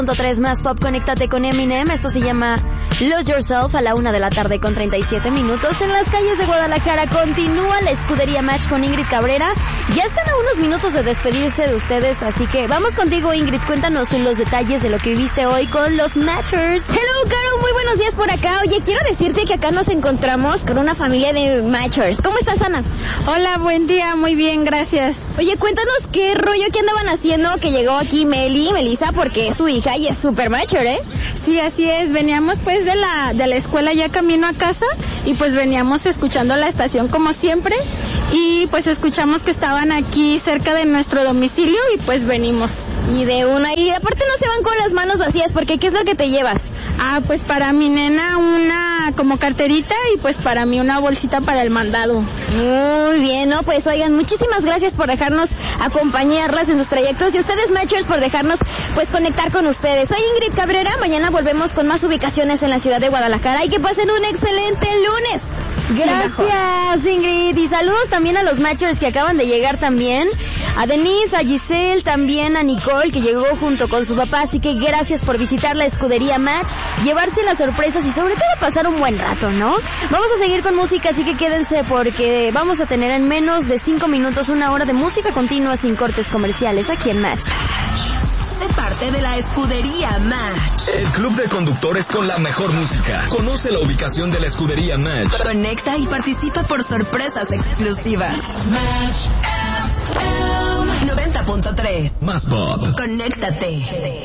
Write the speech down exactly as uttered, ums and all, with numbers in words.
Punto tres más pop, conéctate con Eminem. Esto se llama Lose Yourself a la una de la tarde con treinta y siete minutos. En las calles de Guadalajara continúa la escudería Match con Ingrid Cabrera. Ya están a unos minutos de despedirse de ustedes, así que vamos contigo, Ingrid. Cuéntanos los detalles de lo que viviste hoy con los Matchers. Hello, Caro, muy buenos días por acá. Oye, quiero decirte que acá nos encontramos con una familia de Matchers. ¿Cómo estás, Ana? Hola, buen día, muy bien, gracias. Oye, cuéntanos qué rollo que andaban haciendo, que llegó aquí Meli, Melissa, porque es su hija y es super Matcher, ¿eh? Sí, así es. Veníamos pues de la de la escuela ya camino a casa y pues veníamos escuchando la estación como siempre y pues escuchamos que estaban aquí cerca de nuestro domicilio y pues venimos. Y de una, y aparte no se van con las manos vacías, porque ¿qué es lo que te llevas? Ah, pues para mi nena una como carterita y pues para mí una bolsita para el mandado. Muy bien, ¿no? Pues oigan, muchísimas gracias por dejarnos acompañarlas en sus trayectos y ustedes, Matchers, por dejarnos pues conectar con ustedes. Soy Ingrid Cabrera, mañana volvemos con más ubicaciones en la ciudad de Guadalajara y que pasen un excelente lunes. Gracias, Ingrid, y saludos también a los Matchers que acaban de llegar también, a Denise, a Giselle, también a Nicole que llegó junto con su papá, así que gracias por visitar la escudería Match, llevarse las sorpresas y sobre todo pasar un buen rato, ¿no? Vamos a seguir con música, así que quédense porque vamos a tener en menos de cinco minutos una hora de música continua sin cortes comerciales aquí en Match. Sé parte de la escudería Match. El club de conductores con la mejor música. Conoce la ubicación de la escudería Match. Conecta y participa por sorpresas exclusivas. Match noventa punto tres. Más pop. Conéctate.